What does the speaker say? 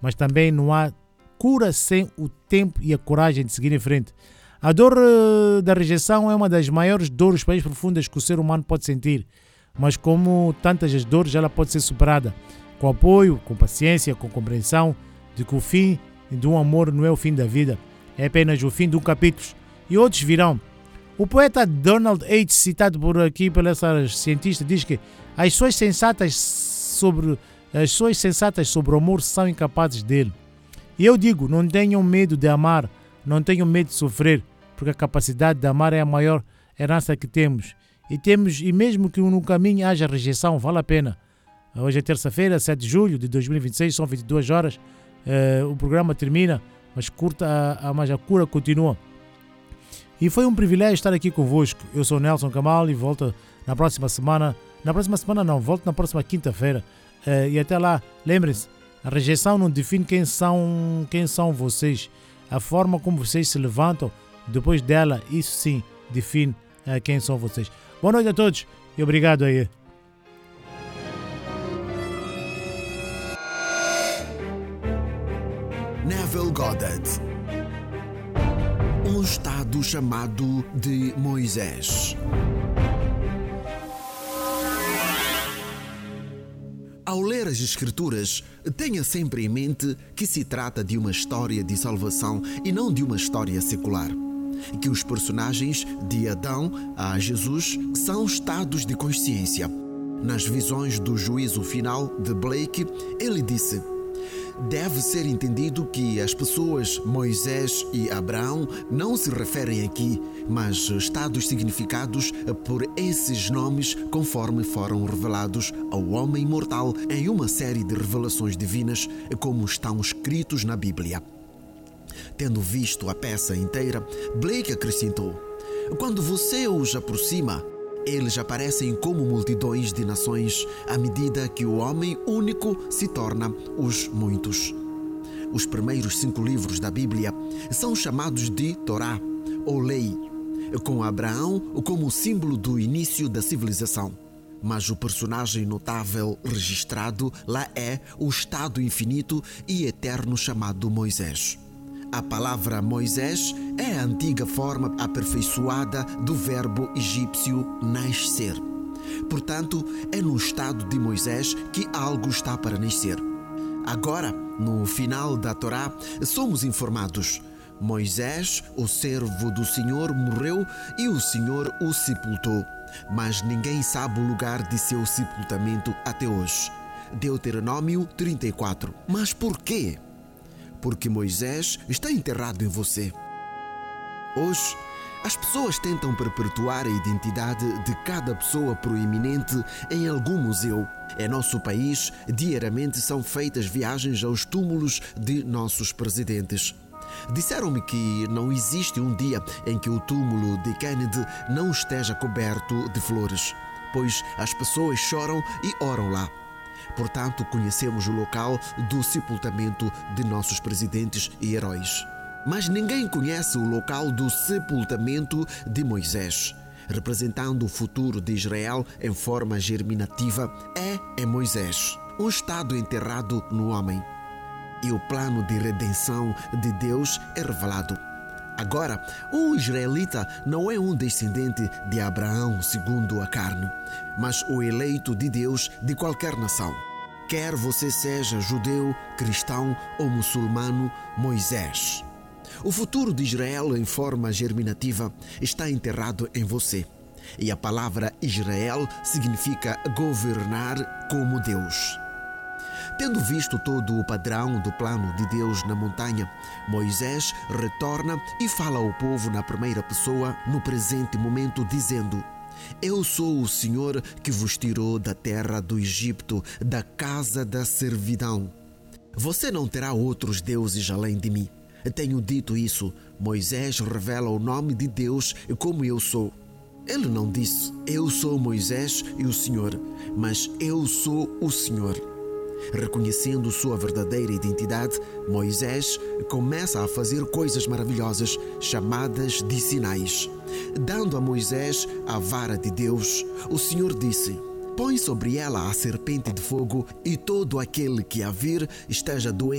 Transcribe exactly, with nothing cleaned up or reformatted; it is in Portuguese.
mas também não há cura sem o tempo e a coragem de seguir em frente. A dor uh, da rejeição é uma das maiores dores mais profundas que o ser humano pode sentir, mas como tantas as dores, ela pode ser superada com apoio, com paciência, com compreensão de que o fim de um amor não é o fim da vida, é apenas o fim de um capítulo e outros virão. O poeta Donald H., citado por aqui pelas cientistas, diz que as pessoas sensatas sobre, as pessoas sensatas sobre o amor são incapazes dele. E eu digo, não tenham medo de amar, não tenham medo de sofrer, porque a capacidade de amar é a maior herança que temos. E, temos, e mesmo que no caminho haja rejeição, vale a pena. Hoje é terça-feira, sete de julho de dois mil e vinte e seis, são vinte e duas horas. Uh, o programa termina, mas, curta, a, a, mas a cura continua. E foi um privilégio estar aqui convosco. Eu sou Nelson Kamal e volto na próxima semana. Na próxima semana não, volto na próxima quinta-feira. Uh, e até lá, lembrem-se, a rejeição não define quem são, quem são vocês. A forma como vocês se levantam depois dela, isso sim define uh, quem são vocês. Boa noite a todos e obrigado aí. Neville Goddard. Um estado chamado de Moisés. Ao ler as Escrituras, tenha sempre em mente que se trata de uma história de salvação e não de uma história secular. Que os personagens, de Adão a Jesus, são estados de consciência. Nas visões do juízo final de Blake, ele disse: deve ser entendido que as pessoas Moisés e Abraão não se referem aqui, mas estados significados por esses nomes conforme foram revelados ao homem mortal em uma série de revelações divinas, como estão escritos na Bíblia. Tendo visto a peça inteira, Blake acrescentou: quando você os aproxima, eles aparecem como multidões de nações à medida que o homem único se torna os muitos. Os primeiros cinco livros da Bíblia são chamados de Torá, ou Lei, com Abraão como símbolo do início da civilização. Mas o personagem notável registrado lá é o estado infinito e eterno chamado Moisés. A palavra Moisés é a antiga forma aperfeiçoada do verbo egípcio nascer. Portanto, é no estado de Moisés que algo está para nascer. Agora, no final da Torá, somos informados: Moisés, o servo do Senhor, morreu e o Senhor o sepultou. Mas ninguém sabe o lugar de seu sepultamento até hoje. Deuteronômio trinta e quatro. Mas por quê? Porque Moisés está enterrado em você. Hoje, as pessoas tentam perpetuar a identidade de cada pessoa proeminente em algum museu. Em nosso país, diariamente são feitas viagens aos túmulos de nossos presidentes. Disseram-me que não existe um dia em que o túmulo de Kennedy não esteja coberto de flores, pois as pessoas choram e oram lá. Portanto, conhecemos o local do sepultamento de nossos presidentes e heróis. Mas ninguém conhece o local do sepultamento de Moisés. Representando o futuro de Israel em forma germinativa, é em Moisés, um estado enterrado no homem. E o plano de redenção de Deus é revelado. Agora, um israelita não é um descendente de Abraão segundo a carne, mas o eleito de Deus de qualquer nação. Quer você seja judeu, cristão ou muçulmano, Moisés. O futuro de Israel em forma germinativa está enterrado em você. E a palavra Israel significa governar como Deus. Tendo visto todo o padrão do plano de Deus na montanha, Moisés retorna e fala ao povo na primeira pessoa no presente momento, dizendo: eu sou o Senhor que vos tirou da terra do Egito, da casa da servidão. Você não terá outros deuses além de mim. Tenho dito isso. Moisés revela o nome de Deus como eu sou. Ele não disse: eu sou Moisés e o Senhor, mas eu sou o Senhor. Reconhecendo sua verdadeira identidade, Moisés começa a fazer coisas maravilhosas, chamadas de sinais. Dando a Moisés a vara de Deus, o Senhor disse: põe sobre ela a serpente de fogo, e todo aquele que a vir esteja doente